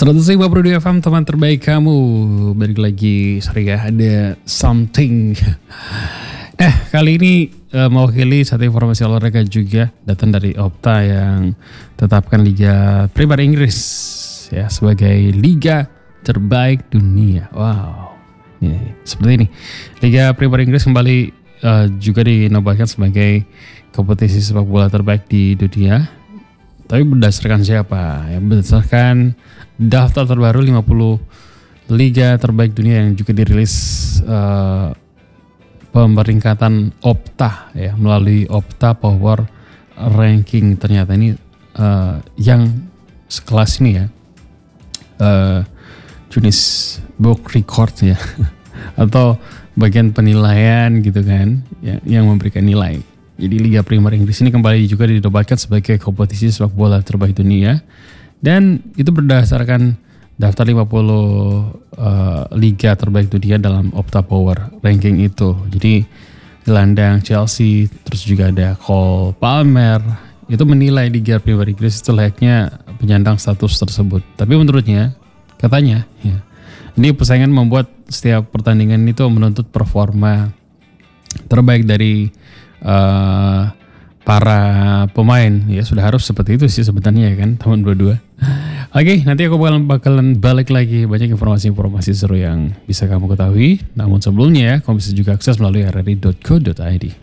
105.2 FM teman terbaik kamu. Balik lagi, sorry ya, ada something. Kali ini mewakili satu informasi olahraga juga datang dari Opta yang tetapkan Liga Primer Inggris ya sebagai liga terbaik dunia. Wow. Seperti ini. Liga Primer Inggris kembali juga dinobatkan sebagai kompetisi sepak bola terbaik di dunia. Tapi berdasarkan siapa? Ya, berdasarkan daftar terbaru 50 liga terbaik dunia yang juga dirilis pemeringkatan Opta ya, melalui Opta Power Ranking. Ternyata ini yang sekelas ini ya, Guinness Book Record ya atau bagian penilaian gitu kan ya, yang memberikan nilai. Jadi Liga Primer Inggris ini kembali juga dinobatkan sebagai kompetisi sepak bola terbaik dunia, dan itu berdasarkan daftar 50 liga terbaik dunia dalam Opta Power Ranking itu. Jadi gelandang Chelsea, terus juga ada Cole Palmer, itu menilai Liga Primer Inggris itu layaknya penyandang status tersebut. Tapi menurutnya, katanya ya, ini persaingan membuat setiap pertandingan itu menuntut performa terbaik dari para pemain. Ya sudah harus seperti itu sih sebenarnya ya kan, tahun 22. Oke, nanti aku bakalan balik lagi banyak informasi-informasi seru yang bisa kamu ketahui. Namun sebelumnya kamu bisa juga akses melalui rri.co.id.